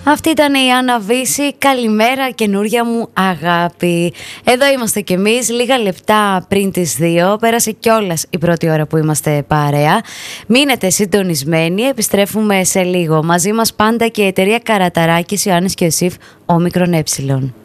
Αυτή ήταν η Άννα Βύση. Καλημέρα, καινούρια μου αγάπη. Εδώ είμαστε κι εμείς, λίγα λεπτά πριν τις 2. Πέρασε κιόλας η πρώτη ώρα που είμαστε παρέα. Μείνετε συντονισμένοι, επιστρέφουμε σε λίγο. Μαζί μας πάντα και η εταιρεία Καραταράκης, Ιωάννης και Ιωσήφ, Όμικρον Ε.